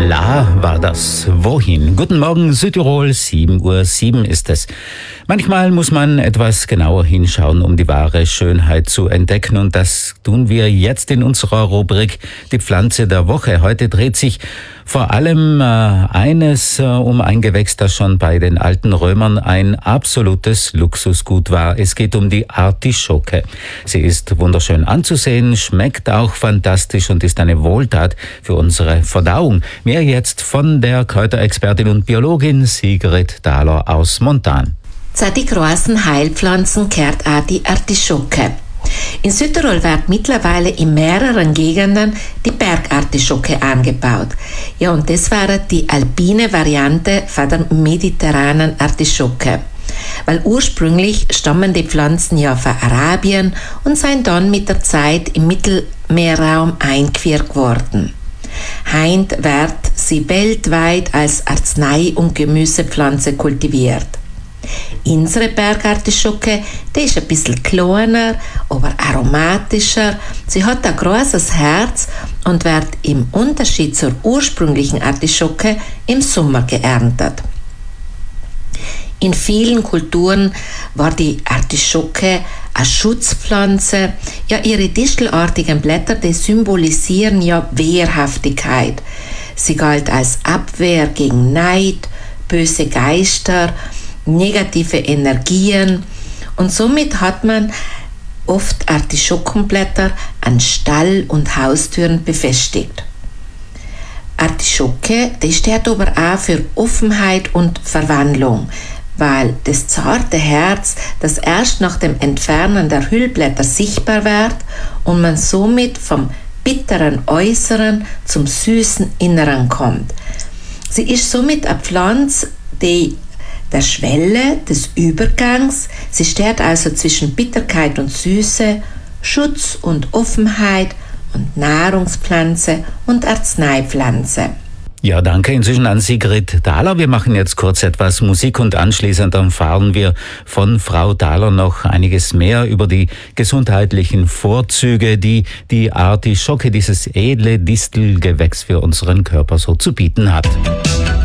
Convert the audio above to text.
La war das. Wohin? Guten Morgen, Südtirol, 7:07 Uhr ist es. Manchmal muss man etwas genauer hinschauen, um die wahre Schönheit zu entdecken. Und das tun wir jetzt in unserer Rubrik Die Pflanze der Woche. Heute dreht sich vor allem eines um ein Gewächs, das schon bei den alten Römern ein absolutes Luxusgut war. Es geht um die Artischocke. Sie ist wunderschön anzusehen, schmeckt auch fantastisch und ist eine Wohltat für unsere Verdauung. Mehr jetzt von der Kräuterexpertin und Biologin Sigrid Thaler aus Montan. Zu den großen Heilpflanzen gehört auch die Artischocke. In Südtirol wird mittlerweile in mehreren Gegenden die Bergartischocke angebaut. Ja, und das wäre die alpine Variante von der mediterranen Artischocke. Weil ursprünglich stammen die Pflanzen ja von Arabien und sind dann mit der Zeit im Mittelmeerraum eingeführt worden. Heint wird sie weltweit als Arznei- und Gemüsepflanze kultiviert. Unsere Bergartischocke, die ist ein bisschen kleiner, aber aromatischer. Sie hat ein großes Herz und wird im Unterschied zur ursprünglichen Artischocke im Sommer geerntet. In vielen Kulturen war die Artischocke eine Schutzpflanze. Ja, ihre distelartigen Blätter, die symbolisieren ja Wehrhaftigkeit. Sie galt als Abwehr gegen Neid, böse Geister, negative Energien, und somit hat man oft Artischockenblätter an Stall- und Haustüren befestigt. Artischocke, die steht aber auch für Offenheit und Verwandlung, weil das zarte Herz, das erst nach dem Entfernen der Hüllblätter sichtbar wird und man somit vom bitteren Äußeren zum süßen Inneren kommt. Sie ist somit eine Pflanze, die der Schwelle des Übergangs, sie steht also zwischen Bitterkeit und Süße, Schutz und Offenheit und Nahrungspflanze und Arzneipflanze. Ja, danke inzwischen an Sigrid Thaler. Wir machen jetzt kurz etwas Musik und anschließend erfahren wir von Frau Thaler noch einiges mehr über die gesundheitlichen Vorzüge, die die Artischocke, dieses edle Distelgewächs für unseren Körper so zu bieten hat.